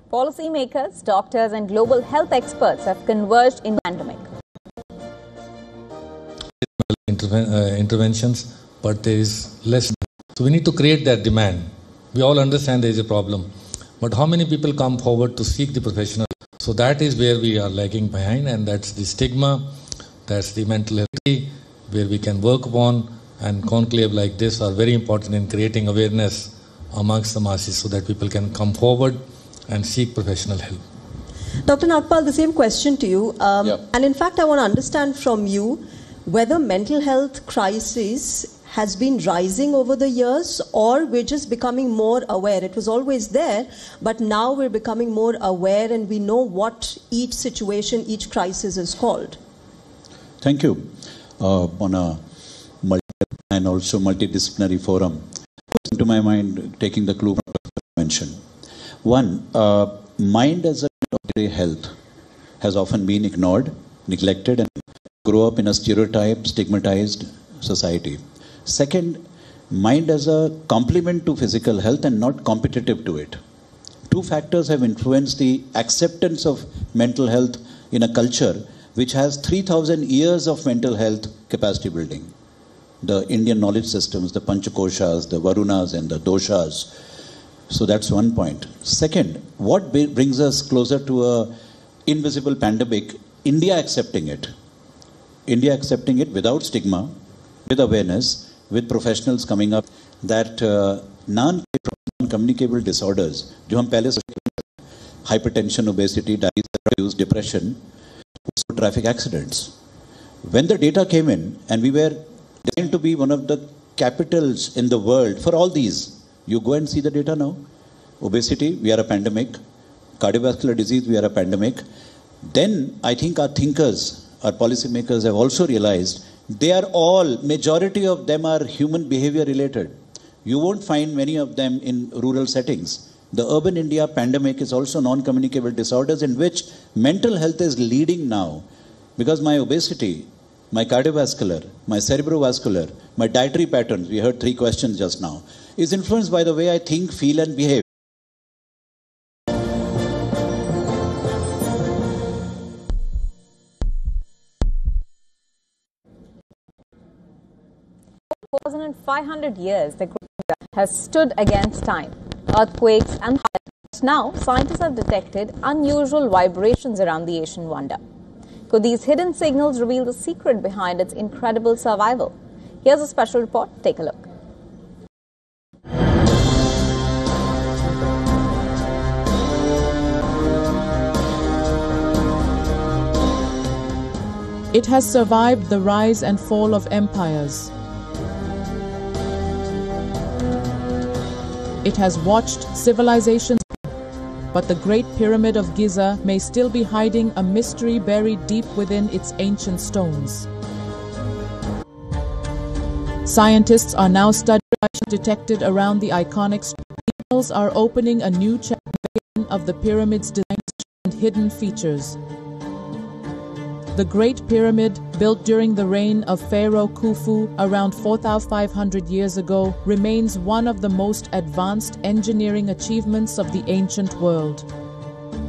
Policymakers, doctors and global health experts have converged in the pandemic. Interventions, but there is less. So we need to create that demand. We all understand there is a problem. But how many people come forward to seek the professional? So that is where we are lagging behind, and that's the stigma, that's the mental health where we can work upon, and conclave like this are very important in creating awareness amongst the masses so that people can come forward and seek professional help. Dr. Nagpal, the same question to you. And in fact, I want to understand from you whether mental health crisis has been rising over the years, or we're just becoming more aware. It was always there, but now we're becoming more aware and we know what each situation, each crisis is called. Thank you. On a and also multidisciplinary forum, to my mind, taking the clue from what you mentioned. One, mind as a health has often been ignored, neglected, and grow up in a stereotype, stigmatized society. Second, mind as a complement to physical health and not competitive to it. Two factors have influenced the acceptance of mental health in a culture which has 3,000 years of mental health capacity building. The Indian knowledge systems, the Panchakoshas, the Varunas and the Doshas. So that's one point. Second, what brings us closer to a invisible pandemic? India accepting it. India accepting it without stigma, with awareness, with professionals coming up, that non-communicable disorders, जो हम पहले hypertension, obesity, diabetes, depression, also traffic accidents. When the data came in, and we were designed to be one of the capitals in the world for all these, you go and see the data now. Obesity, we are a pandemic. Cardiovascular disease, we are a pandemic. Then I think our thinkers, our policymakers have also realized they are all, majority of them are human behavior related. You won't find many of them in rural settings. The urban India pandemic is also non-communicable disorders in which mental health is leading now. Because my obesity, my cardiovascular, my cerebrovascular, my dietary patterns, we heard 3 questions just now, is influenced by the way I think, feel and behave. For 4,500 years, the Great has stood against time. Earthquakes and now scientists have detected unusual vibrations around the Asian wonder. Could these hidden signals reveal the secret behind its incredible survival? Here's a special report. Take a look. It has survived the rise and fall of empires. It has watched civilizations, but the Great Pyramid of Giza may still be hiding a mystery buried deep within its ancient stones. Scientists are now studying detected around the iconic signals are opening a new chapter of the pyramid's design and hidden features. The Great Pyramid, built during the reign of Pharaoh Khufu around 4,500 years ago, remains one of the most advanced engineering achievements of the ancient world.